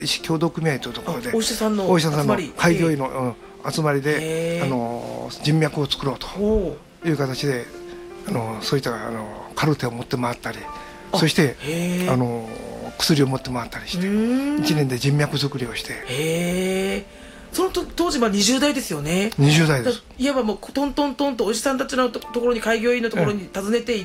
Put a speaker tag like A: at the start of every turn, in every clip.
A: 医師協同組合というところで
B: お医者さんの
A: 開業医の集まりで人脈を作ろうという形でそういったカルテを持って回ったり、そして薬を持って回ったりして1年で人脈作りをして。
B: その当時20代ですよね。
A: 20代です。
B: いわばもうトントントンとおじさんたちのところに、開業医のところに訪ねていって、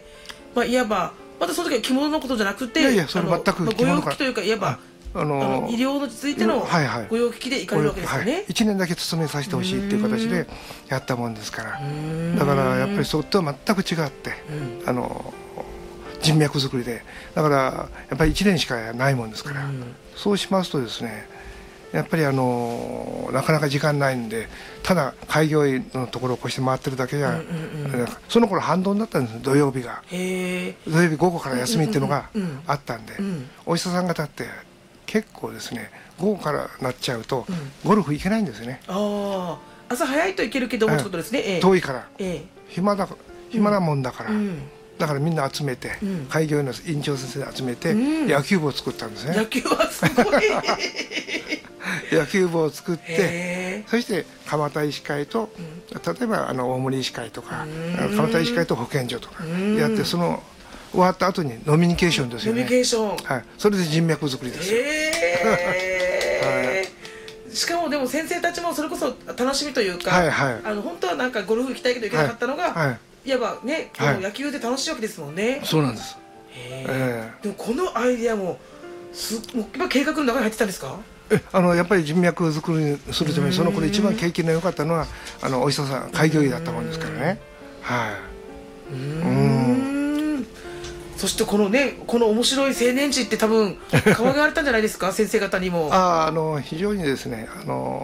B: いわばまたその時は着物のことじゃなくて、
A: それ全く
B: ご用聞きというか、いわば医療についてのご用聞きで行かれるわけですよね。
A: 1年だけ勤めさせてほしいっていう形でやったもんですから、だからやっぱりそれとは全く違って人脈作りで、だからやっぱり1年しかないもんですから、そうしますとですね、やっぱりなかなか時間ないんで、ただ開業医のところをこうして回ってるだけじゃ、その頃反動になったんです、土曜日が。土曜日午後から休みっていうのがあったんで、お医者さん方って結構ですね、午後からなっちゃうとゴルフ行けないんですよね。
B: 朝早いと行けるけどもってことですね。
A: 遠いから暇なもんだから。だからみんな集めて、開業医の院長先生集めて野球部を作ったんですね。
B: 野球はすごい
A: 野球部を作って、そして蒲田医師会と、例えば大森医師会とか蒲田医師会と保健所とかやって、その終わった後にノミニケーションですよね。
B: ノミニケーション、
A: それで人脈作りですよ。
B: しかもでも先生たちもそれこそ楽しみというか、本当はなんかゴルフ行きたいけど行けなかったのが、いわばね、野球で楽しいわけですもんね。
A: そうなんです。
B: でもこのアイデアも計画の中に入ってたんですか？
A: やっぱり人脈作りするために、その頃一番景気の良かったのはお医者さん、開業医だったもんですからね。
B: そしてこの面白い青年誌って多分可愛がられたんじゃないですか先生方にも。
A: 非常にですね、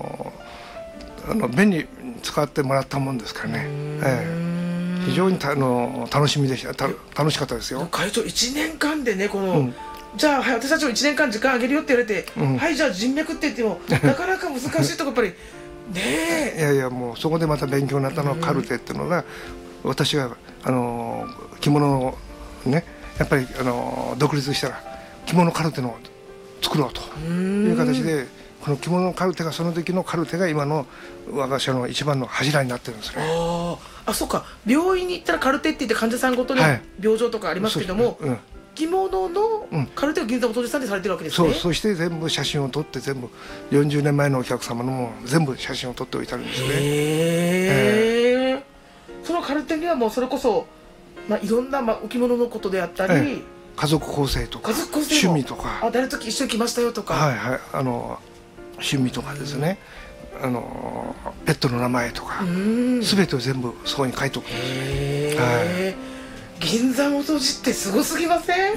A: 便利に使ってもらったもんですからね。非常に楽しみでした。楽しかったですよ。
B: 会長1年間でね、じゃあ私たちも1年間時間あげるよって言われて、はいじゃあ人脈って言ってもなかなか難しいとこやっぱりね。
A: いやいや、もうそこでまた勉強になったのはカルテっていうのが、私が着物をね、やっぱり独立したら着物カルテの作ろうという形で、この着物カルテが、その時のカルテが今の我が社の一番の柱になってるんですね。
B: そうか、病院に行ったらカルテって言って患者さんごとに病状とかありますけども、着物のカルテを銀座おとじさんでされてるわけですね。
A: そして全部写真を撮って、全部40年前のお客様のも全部写真を撮っておいてあるんですね。
B: そのカルテにはもうそれこそいろんなお着物のことであったり、
A: 家族構成とか趣味とか、
B: 誰と一緒に来ましたよとか、
A: 趣味とかですね、ペットの名前とか全てを全部そこに書いておくんです。
B: 銀座おとじってすごすぎません？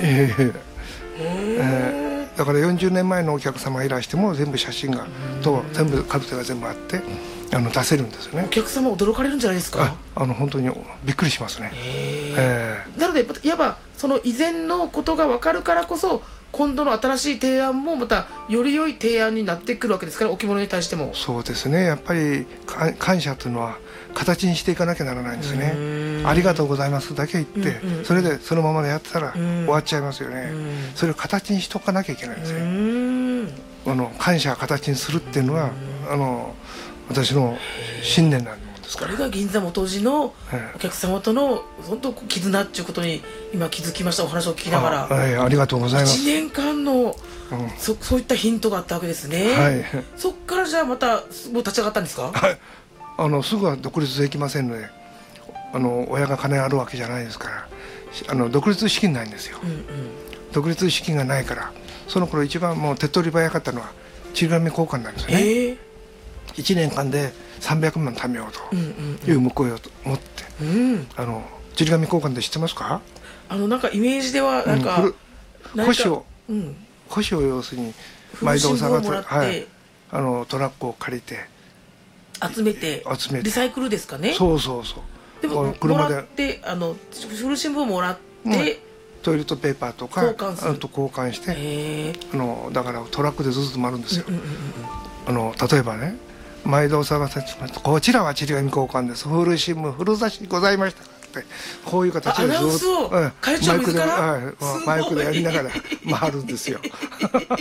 A: だから40年前のお客様がいらしても全部写真がと全部カルテが全部あって出せるんですよね。
B: お客様驚かれるんじゃないですか？
A: 本当にびっくりしますね。
B: なのでいわばその以前のことが分かるからこそ、今度の新しい提案もまたより良い提案になってくるわけですから、お着物に対しても。
A: そうですね、やっぱり感謝というのは形にしていかなきゃならないんですね。ありがとうございますだけ言って、それでそのままでやってたら終わっちゃいますよね。それを形にしとかなきゃいけないんですね。感謝を形にするっていうのは私の信念なんですから。
B: これが銀座元治のお客様との本当絆っていうことに今気づきました。お話を聞きながら。
A: ありがとうございます。
B: 1年間のそういったヒントがあったわけですね。そっからじゃあまたもう立ち上がったんですか？
A: すぐは独立できませんので、親が金あるわけじゃないですから、独立資金ないんですよ。独立資金がないから、その頃一番もう手っ取り早かったのはちり紙交換なんですよね。1年間で300万貯めようという向こうを持って、ちり紙交換で知ってますか？
B: なんかイメージではなんか
A: 古紙を要するに毎度探す、トラックを借りて
B: 集めてリサイクルですかね。
A: そう
B: でももらって古新聞をもらって
A: トイレットペーパーとか交換して、だからトラックでずっと回るんですよ。例えばね、毎度お探せこちらはちり紙交換です、古新聞古雑誌ございましたって、こういう形でずっと
B: 会長自ら
A: マイクでやりながら回るんですよ。